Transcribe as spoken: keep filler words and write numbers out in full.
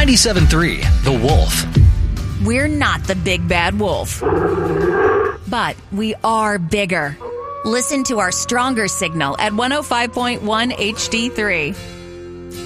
ninety-seven point three, The Wolf. We're not the big bad wolf, but we are bigger. Listen to our stronger signal at one oh five point one H D three.